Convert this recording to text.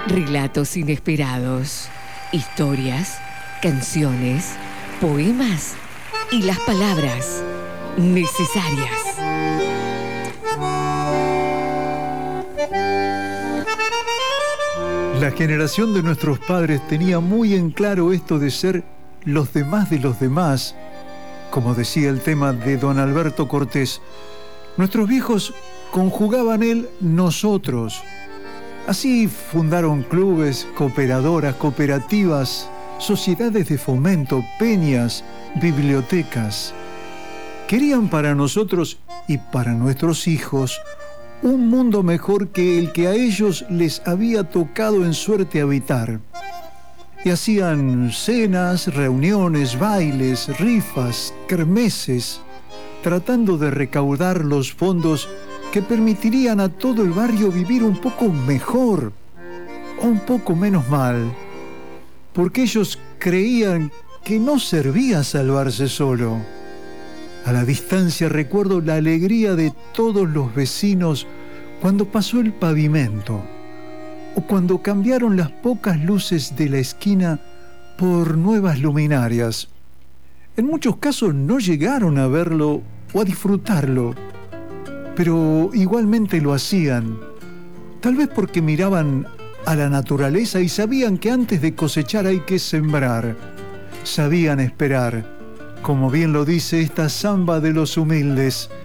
Relatos inesperados, historias, canciones, poemas y las palabras necesarias. La generación de nuestros padres tenía muy en claro esto de ser los demás de los demás, como decía el tema de don Alberto Cortés. Nuestros viejos conjugaban el nosotros. Así fundaron clubes, cooperadoras, cooperativas, sociedades de fomento, peñas, bibliotecas. Querían para nosotros y para nuestros hijos un mundo mejor que el que a ellos les había tocado en suerte habitar. Y hacían cenas, reuniones, bailes, rifas, kermeses, tratando de recaudar los fondos que permitirían a todo el barrio vivir un poco mejor o un poco menos mal, porque ellos creían que no servía salvarse solo. A la distancia recuerdo la alegría de todos los vecinos cuando pasó el pavimento o cuando cambiaron las pocas luces de la esquina por nuevas luminarias. En muchos casos no llegaron a verlo o a disfrutarlo, pero igualmente lo hacían, tal vez porque miraban a la naturaleza y sabían que antes de cosechar hay que sembrar. Sabían esperar, como bien lo dice esta samba de los humildes.